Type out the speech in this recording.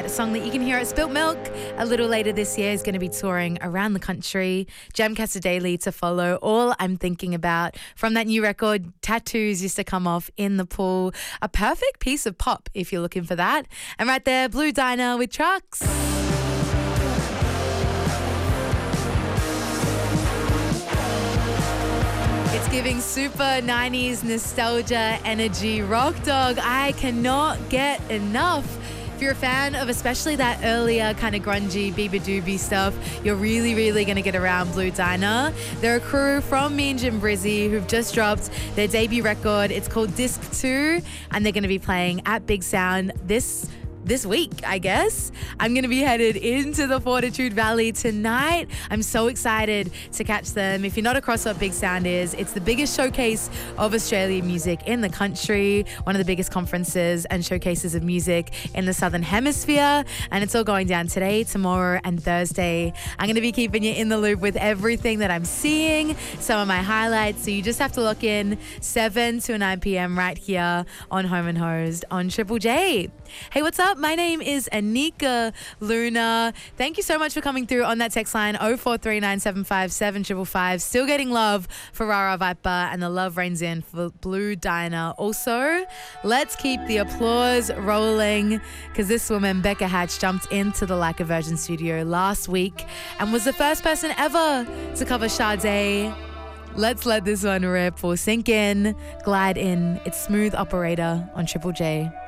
Tonight, a song that you can hear at Spilt Milk a little later this year, is going to be touring around the country. Jamcaster Daily to follow. All I'm thinking about from that new record, Tattoos used to come off in the pool. A perfect piece of pop if you're looking for that. And right there, Blue Diner with Trucks. It's giving super 90s nostalgia energy. Rock Dog, I cannot get enough. If you're a fan of especially that earlier kind of grungy, Bieber Doobie stuff, you're really going to get around Blue Diner. They're a crew from me and Jim Brizzy who've just dropped their debut record. It's called Disc 2, and they're going to be playing at Big Sound this week, I guess. I'm going to be headed into the Fortitude Valley tonight. I'm so excited to catch them. If you're not across what Big Sound is, it's the biggest showcase of Australian music in the country, one of the biggest conferences and showcases of music in the Southern Hemisphere, and it's all going down today, tomorrow and Thursday. I'm going to be keeping you in the loop with everything that I'm seeing, some of my highlights, so you just have to lock in 7 to 9 p.m. right here on Home and Hosed on Triple J. Hey, what's up? My name is Anika Luna. Thank you so much for coming through on that text line 0439757555. Still getting love for Rara Viper, and the love rains in for Blue Diner. Also, let's keep the applause rolling, because this woman, Becca Hatch, jumped into the Like a Virgin studio last week and was the first person ever to cover Sade. Let's let this one rip or sink in, glide in. It's Smooth Operator on Triple J.